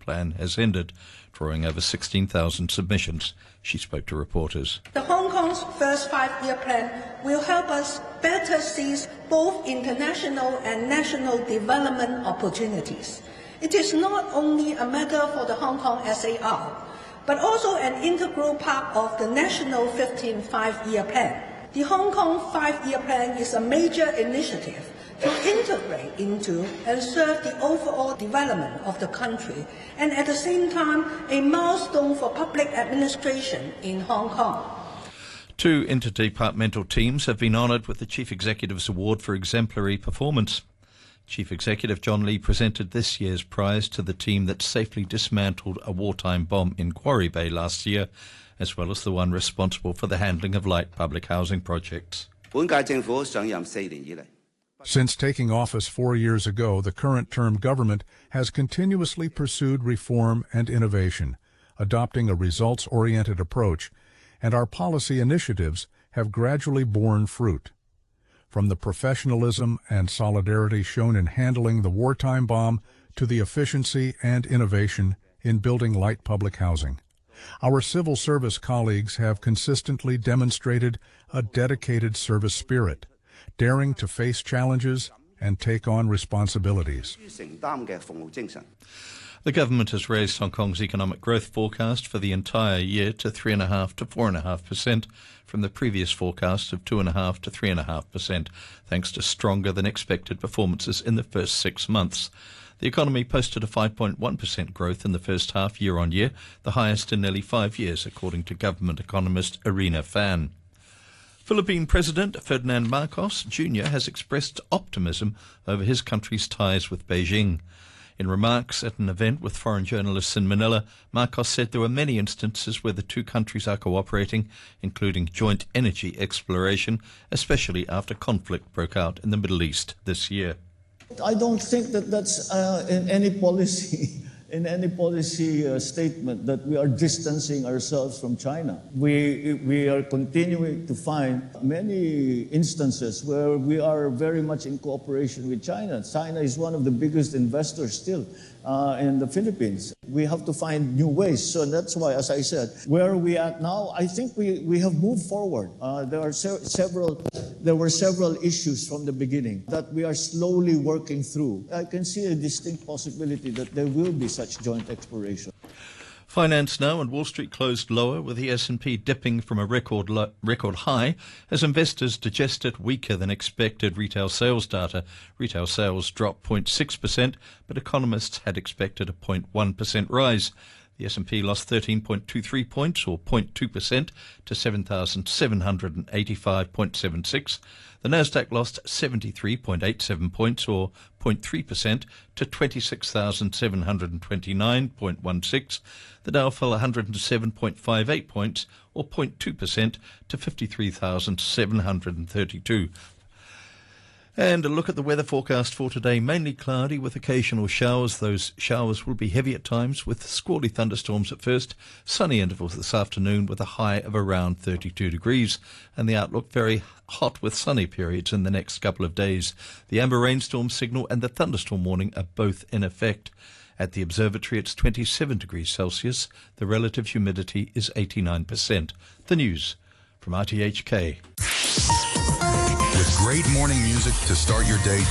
plan has ended, drawing over 16,000 submissions. She spoke to reporters. The Hong Kong's first 5-year plan will help us better seize both international and national development opportunities. It is not only a matter for the Hong Kong SAR, but also an integral part of the national 15th 5-year plan. The Hong Kong 5-year plan is a major initiative to integrate into and serve the overall development of the country, and at the same time a milestone for public administration in Hong Kong. 2 interdepartmental teams have been honoured with the Chief Executive's Award for Exemplary Performance. Chief Executive John Lee presented this year's prize to the team that safely dismantled a wartime bomb in Quarry Bay last year, as well as the one responsible for the handling of light public housing projects. Since taking office 4 years ago, the current term government has continuously pursued reform and innovation, adopting a results-oriented approach, and our policy initiatives have gradually borne fruit. From the professionalism and solidarity shown in handling the wartime bomb to the efficiency and innovation in building light public housing, our civil service colleagues have consistently demonstrated a dedicated service spirit, daring to face challenges and take on responsibilities. The government has raised Hong Kong's economic growth forecast for the entire year to 3.5% to 4.5% from the previous forecast of 2.5% to 3.5%, thanks to stronger than expected performances in the first 6 months. The economy posted a 5.1% growth in the first half year-on-year, the highest in nearly 5 years, according to government economist Irina Fan. Philippine President Ferdinand Marcos Jr. has expressed optimism over his country's ties with Beijing. In remarks at an event with foreign journalists in Manila, Marcos said there were many instances where the 2 countries are cooperating, including joint energy exploration, especially after conflict broke out in the Middle East this year. I don't think that that's in any policy statement that we are distancing ourselves from China. We are continuing to find many instances where we are very much in cooperation with China. China is one of the biggest investors still in the Philippines. We have to find new ways. So that's why, as I said, where are we at now? I think we have moved forward. There were several issues from the beginning that we are slowly working through. I can see a distinct possibility that there will be such joint exploration. Finance now, and Wall Street closed lower, with the S&P dipping from a record high as investors digested weaker than expected retail sales data. Retail sales dropped 0.6%, but economists had expected a 0.1% rise. The S&P lost 13.23 points, or 0.2%, to 7,785.76. The Nasdaq lost 73.87 points, or 0.3%, to 26,729.16. The Dow fell 107.58 points, or 0.2%, to 53,732. And a look at the weather forecast for today. Mainly cloudy with occasional showers. Those showers will be heavy at times with squally thunderstorms at first. Sunny intervals this afternoon with a high of around 32 degrees. And the outlook very hot with sunny periods in the next couple of days. The amber rainstorm signal and the thunderstorm warning are both in effect. At the observatory, it's 27 degrees Celsius. The relative humidity is 89%. The news from RTHK. With great morning music to start your day.